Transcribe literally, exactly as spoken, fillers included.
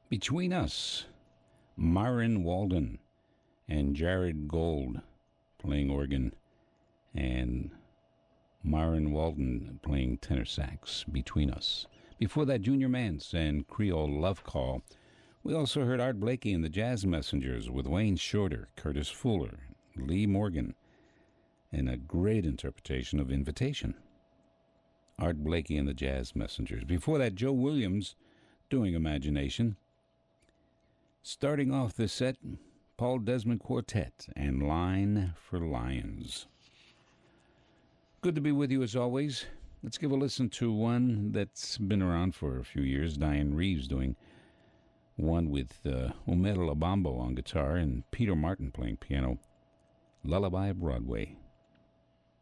Between Us, Myron Walden and Jared Gold playing organ, and Myron Walden playing tenor sax. Between Us. Before that, Junior Mance and Creole Love Call. We also heard Art Blakey and the Jazz Messengers with Wayne Shorter, Curtis Fuller, Lee Morgan, and a great interpretation of Invitation. Art Blakey and the Jazz Messengers. Before that, Joe Williams doing Imagination. Starting off the set, Paul Desmond Quartet and Line for Lions. Good to be with you as always. Let's give a listen to one that's been around for a few years. Diane Reeves doing one with uh, Omer Labambo on guitar and Peter Martin playing piano. Lullaby Broadway.